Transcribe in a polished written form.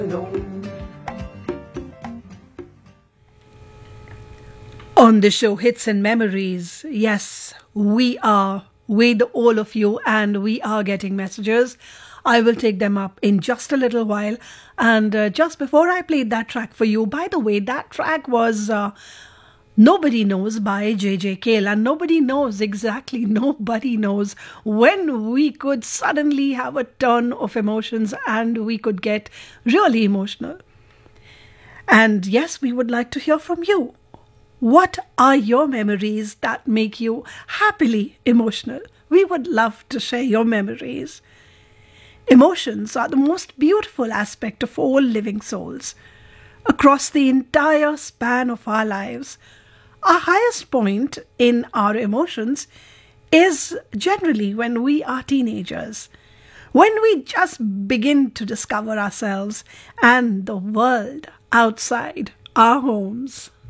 On the show Hits and Memories, yes, we are with all of you and we are getting messages. I will take them up in just a little while. And just before I played that track for you, by the way, that track was Nobody Knows by JJ Cale. And nobody knows, exactly, nobody knows when we could suddenly have a turn of emotions and we could get really emotional. And yes, we would like to hear from you. What are your memories that make you happily emotional? We would love to share your memories. Emotions are the most beautiful aspect of all living souls. Across the entire span of our lives, our highest point in our emotions is generally when we are teenagers, when we just begin to discover ourselves and the world outside our homes.